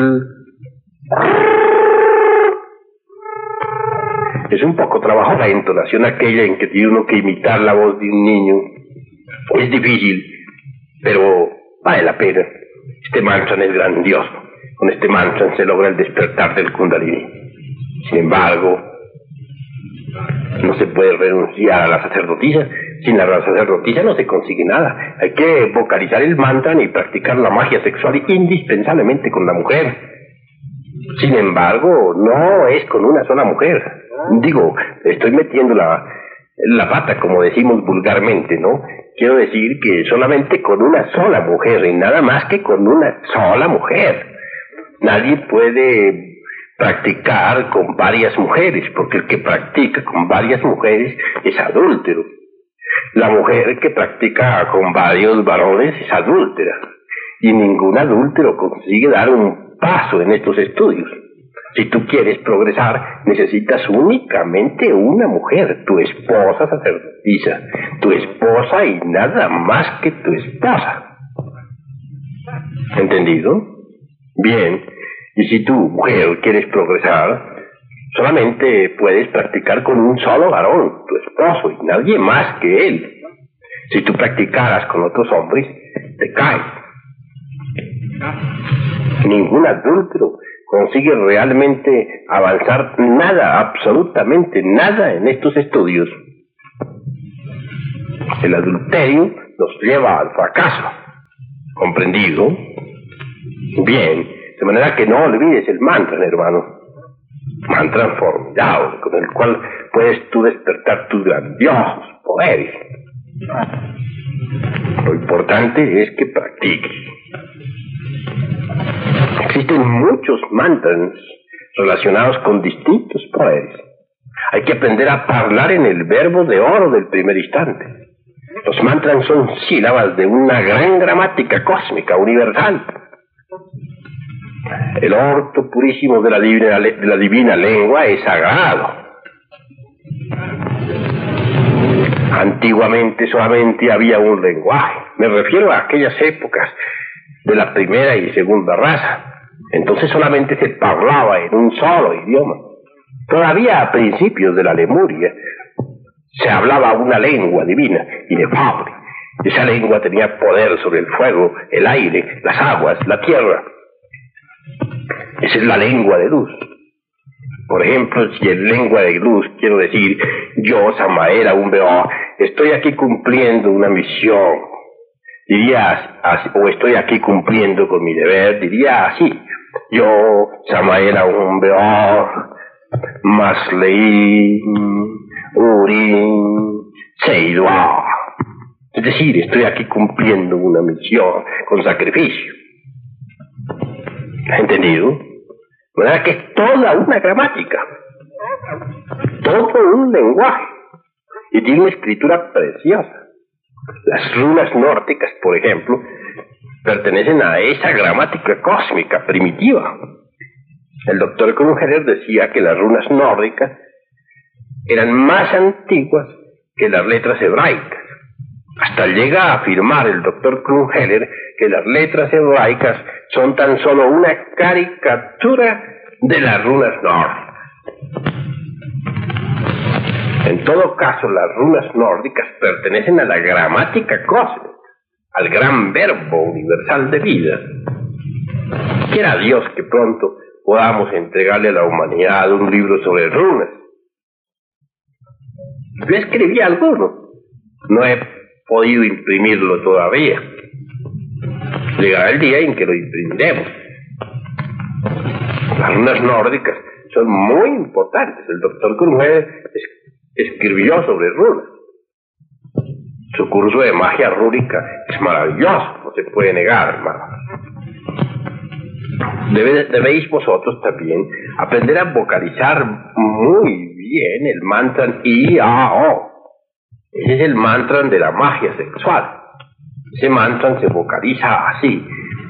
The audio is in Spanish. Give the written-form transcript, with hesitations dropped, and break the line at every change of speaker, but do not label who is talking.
Es un poco trabajo la entonación aquella en que tiene uno que imitar la voz de un niño. Es difícil, pero vale la pena. Este mantran es grandioso. Con este mantran se logra el despertar del Kundalini. Sin embargo, no se puede renunciar a la sacerdotisa. Sin la sacerdotisa no se consigue nada. Hay que vocalizar el mantran y practicar la magia sexual indispensablemente con la mujer. Sin embargo, no es con una sola mujer. Digo, estoy metiendo la pata, como decimos vulgarmente, ¿no? Quiero decir que solamente con una sola mujer, y nada más que con una sola mujer. Nadie puede practicar con varias mujeres, porque el que practica con varias mujeres es adúltero. La mujer que practica con varios varones es adúltera, y ningún adúltero consigue dar un paso en estos estudios. Si tú quieres progresar, necesitas únicamente una mujer, tu esposa sacerdotisa, tu esposa y nada más que tu esposa. ¿Entendido? Bien, y si tú, mujer, quieres progresar, solamente puedes practicar con un solo varón, tu esposo, y nadie más que él. Si tú practicaras con otros hombres, te caes. Ningún adúltero consigue realmente avanzar nada, absolutamente nada en estos estudios. El adulterio nos lleva al fracaso. ¿Comprendido? Bien, de manera que no olvides el mantra, hermano. Mantra formidable, con el cual puedes tú despertar tus grandiosos poderes. Lo importante es que practiques. Existen muchos mantras relacionados con distintos poderes. Hay que aprender a hablar en el verbo de oro del primer instante. Los mantras son sílabas de una gran gramática cósmica universal. El orto purísimo de la divina lengua es sagrado. Antiguamente solamente había un lenguaje. Me refiero a aquellas épocas de la primera y segunda raza. Entonces solamente se hablaba en un solo idioma. Todavía a principios de la Lemuria se hablaba una lengua divina, inefable. Esa lengua tenía poder sobre el fuego, el aire, las aguas, la tierra. Esa es la lengua de luz. Por ejemplo, si en lengua de luz quiero decir, yo, Samaera, un Beó, estoy aquí cumpliendo una misión, diría así, o estoy aquí cumpliendo con mi deber, diría así, yo, Samaera, un Beó, Masleí, Urim, Seidua. Es decir, estoy aquí cumpliendo una misión con sacrificio. ¿Has entendido? ¿Verdad que es toda una gramática? Todo un lenguaje. Y tiene una escritura preciosa. Las runas nórdicas, por ejemplo, pertenecen a esa gramática cósmica primitiva. El doctor Krumheller decía que las runas nórdicas eran más antiguas que las letras hebraicas. Hasta llega a afirmar el doctor Krumheller que las letras hebraicas son tan solo una caricatura de las runas nórdicas. En todo caso, las runas nórdicas pertenecen a la gramática cósmica, al gran verbo universal de vida. Quiera Dios que pronto podamos entregarle a la humanidad un libro sobre runas. Yo escribí alguno, no he podido imprimirlo todavía. Llegará el día en que lo imprimiremos. Las runas nórdicas son muy importantes. El doctor Krumheller escribió sobre runas. Su curso de magia rúnica es maravilloso, no se puede negar, hermano. Debéis vosotros también aprender a vocalizar muy bien el mantra I-A-O. Ese es el mantra de la magia sexual. Ese mantra se vocaliza así.